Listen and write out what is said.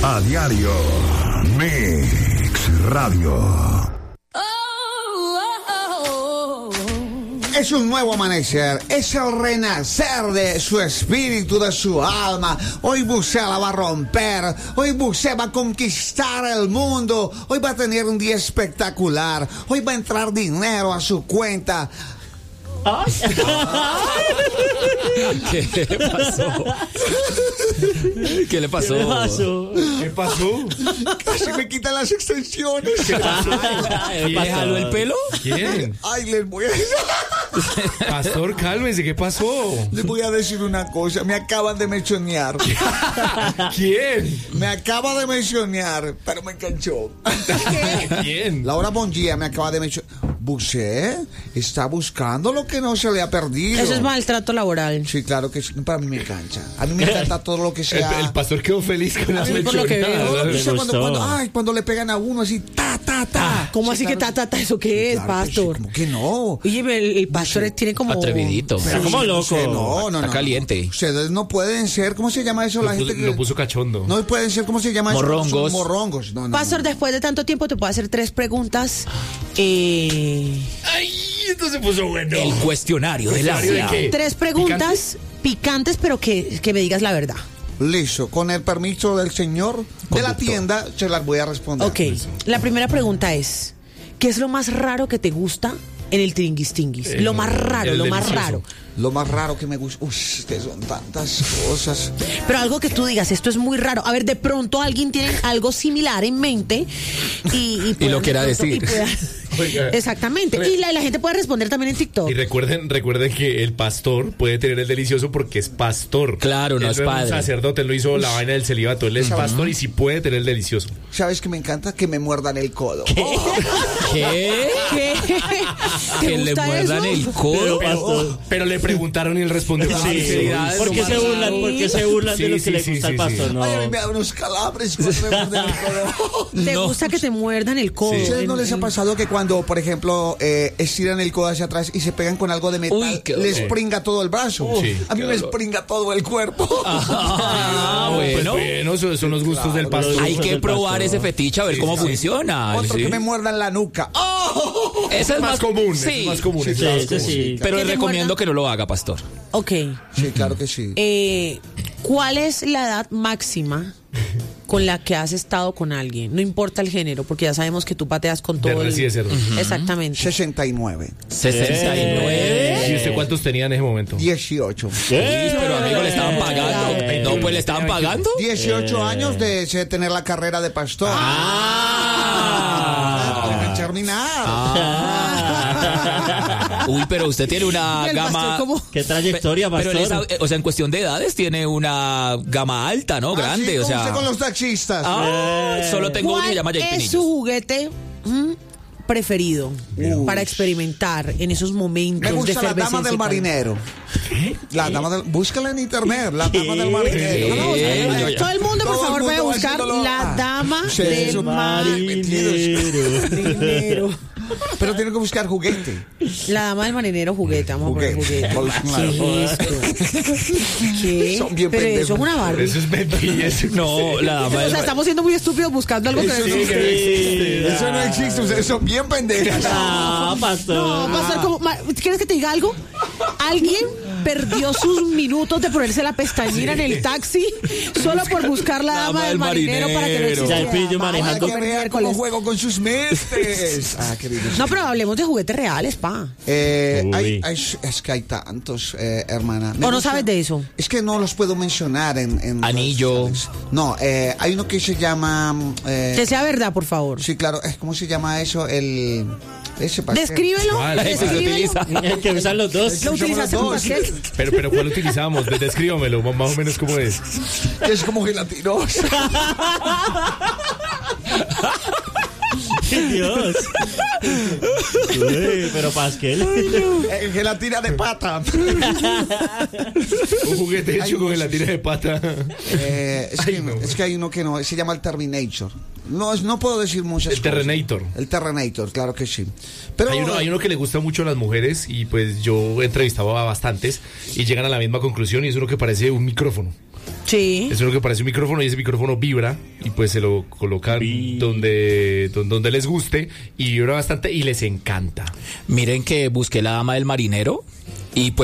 A diario. Mix Radio. Es un nuevo amanecer, es el renacer de su espíritu, de su alma. Hoy Buse la va a romper, hoy Buse va a conquistar el mundo, hoy va a tener un día espectacular, hoy va a entrar dinero a su cuenta. ¿Qué pasó? ¿Qué le pasó? ¿Qué pasó? Casi me quitan las extensiones. ¿Qué pasó? ¿Le jaló el pelo? ¿Quién? Ay, les voy a... Pastor, cálmese, ¿qué pasó? Les voy a decir una cosa, me acaban de mencionar. ¿Quién? Me acaba de mencionar, pero me enganchó. ¿Quién? Laura Bongia me acaba de mencionar. Buse está buscando lo que no se le ha perdido. Eso es maltrato laboral. Sí, claro que sí, para mí me engancha. A mí me encanta todo lo que sea. El pastor quedó feliz con las por lo que mechonadas. veo. O sea, cuando le pegan a uno así, ta. ¿Cómo Sí, así claro. que ta? ¿Eso qué es, Claro que pastor? sí, ¿cómo que no? Oye, el pastor tiene como... Atrevidito. Pero como loco. Está caliente. Ustedes no pueden ser, ¿cómo se llama eso? La gente que Lo puso cachondo. no pueden ser, ¿cómo se llama eso? Morrongos. Son morrongos. No. Pastor, después de tanto tiempo te puedo hacer 3 preguntas. Ay, esto se puso bueno. El cuestionario de ¿Cuestionario de Laura. qué? 3 preguntas picantes, pero que me digas la verdad. Listo, con el permiso del señor de la Conductor. tienda, se las voy a responder. Ok, la primera pregunta es, ¿qué es lo más raro que te gusta en el tiringuistinguis? Lo más raro, el lo más delicioso. raro. Lo más raro que me gusta, que son tantas cosas. Pero algo que tú digas, esto es muy raro. A ver, de pronto alguien tiene algo similar en mente y lo quiera de pronto- decir. Oiga. Exactamente. Y la gente puede responder también en TikTok. Y recuerden que el pastor puede tener el delicioso porque es pastor. Claro, no Él es un padre. sacerdote, él no hizo la vaina del celibato, él es pastor y sí puede tener el delicioso. ¿Sabes qué me encanta? Que me muerdan el codo. ¿Qué? ¿Qué? ¿Te Que le gusta muerdan eso? el codo. Pero le preguntaron y él respondió con sinceridad. ¿Por qué se burlan? ¿Por qué se burlan de lo que Sí, le sí, gusta al sí, pastor? sí. No. Ay, a mí me da unos calambres cuando me muerden el codo. ¿Te No. gusta que te muerdan el codo? ¿A ustedes no les ha pasado que cuando, por ejemplo, estiran el codo hacia atrás y se pegan con algo de metal, Uy, qué les dolor. pringa todo el brazo? Sí. A mí me espringa todo el cuerpo. Ah, bueno. Pues bueno, esos son los gustos del pastor. Hay que del probar pastor. ese fetiche a ver cómo funciona. Otro sí. que me muerdan la nuca. ¡Oh! Ese es más común, Sí. es más común. Sí, es más ese común. sí. Pero ¿Que le te recomiendo muerdan? que no lo haga, pastor. Ok. Sí, claro que sí. ¿Cuál es la edad máxima con la que has estado con alguien? No importa el género, porque ya sabemos que tú pateas con todo De el... cerdo. Exactamente. 69. 69. ¿Y usted cuántos tenía en ese momento? 18. Uy, pero amigo, le estaban pagando. No, pues le estaban pagando. 18 años de tener la carrera de pastor. Déjenme terminar. Uy, pero usted tiene una El pastor, gama. ¿cómo? ¿Qué trayectoria, Pero pastor? o sea, en cuestión de edades tiene una gama alta, ¿no? Grande, Así o como sea. usted con los taxistas. Solo tengo uno que se llama ¿Cuál Jake es Pinillos. su juguete preferido para experimentar en esos momentos Me gusta de la dama del efervescencia? marinero. La dama del... Búscala en internet, la dama del marinero. Vamos a buscar. Todo el mundo, por Todo el favor, mundo puede va buscar haciéndolo. la dama Sí, del eso, marinero. Pero tiene que buscar juguete. La dama del marinero juguete. Vamos a poner Juguete. juguete. ¿Qué es esto? ¿Qué? Son bien Pero pendejos. eso es una Barbie. Eso es mentira. No, la dama O del sea, estamos siendo muy estúpidos buscando algo que no Eso no existe. Eso no existe. Ustedes son bien pendejas. Ah, pastor. No, pastor, ¿quieres que te diga algo? Alguien perdió sus minutos de ponerse la pestañina en el taxi solo por buscar la dama del marinero para que no marinero. existiera. Ya el pillo Para manejando. que vea cómo juego con sus mentes. Queridos. No, pero hablemos de juguetes reales, pa. Uy. Es que hay tantos, hermana. ¿O no sabes de eso? Es que no los puedo mencionar en Anillo. redes sociales. No, hay uno que se llama... Que sea verdad, por favor. sí, claro. ¿Cómo se llama eso? Ese pastel. Descríbelo. ¿Cuál? Ese se Descríbelo. utiliza. El que usan los dos. ¿Lo utilizaste como Somos los dos. pastel? Pero ¿cuál utilizamos? Descríbamelo, más o menos cómo es. Es como gelatinoso. Dios. Uy, pero Pasquel. Gelatina de pata. Un juguete hecho Ay, con no, gelatina de pata. Es que hay uno que no, se llama el Terminator. No puedo decir muchas El cosas. Terrenator. El Terrenator, claro que sí. Pero Hay uno que le gusta mucho a las mujeres y pues yo he entrevistado a bastantes y llegan a la misma conclusión y es uno que parece un micrófono. Sí. Es uno que parece un micrófono y ese micrófono vibra y pues se lo colocan donde les guste y vibra bastante y les encanta. Miren que busqué la dama del marinero y pues